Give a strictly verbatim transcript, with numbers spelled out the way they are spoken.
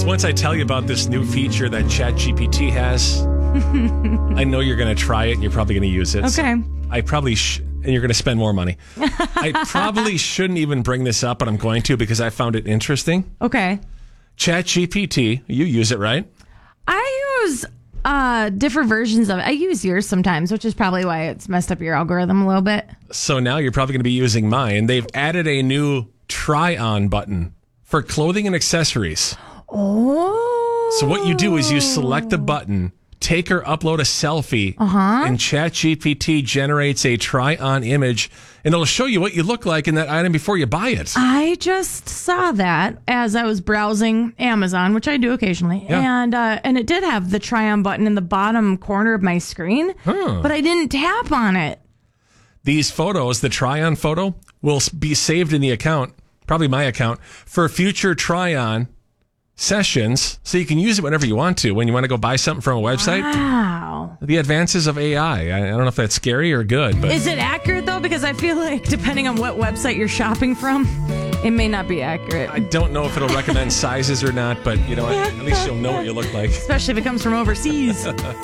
once I tell you about this new feature that ChatGPT has, I know you're going to try it and you're probably going to use it. Okay. So I probably sh- and you're going to spend more money. I probably shouldn't even bring this up, but I'm going to because I found it interesting. Okay. ChatGPT, you use it, right? I use uh, different versions of it. I use yours sometimes, which is probably why it's messed up your algorithm a little bit. So now you're probably going to be using mine. They've added a new try-on button for clothing and accessories. Oh. So what you do is you select the button, take or upload a selfie, uh-huh. and ChatGPT generates a try-on image, and it'll show you what you look like in that item before you buy it. I just saw that as I was browsing Amazon, which I do occasionally, Yeah. and uh, and it did have the try-on button in the bottom corner of my screen, Huh. but I didn't tap on it. These photos, the try-on photo, will be saved in the account, probably my account, for future try-on sessions, so you can use it whenever you want to. When you want to go buy something from a website, Wow. the advances of A I. I I don't know if that's scary or good, but Is it accurate, though? Because I feel like depending on what website you're shopping from, it may not be accurate. I don't know if it'll recommend sizes or not, but you know, at least you'll know what you look like. Especially if it comes from overseas.